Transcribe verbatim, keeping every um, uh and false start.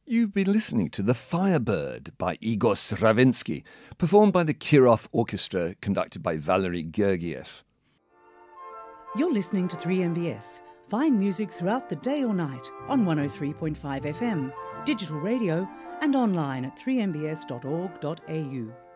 You've been listening to The Firebird by Igor Stravinsky, performed by the Kirov Orchestra, conducted by Valery Gergiev. You're listening to three M B S. Find music throughout the day or night on one oh three point five F M, digital radio and online at three m b s dot org dot a u.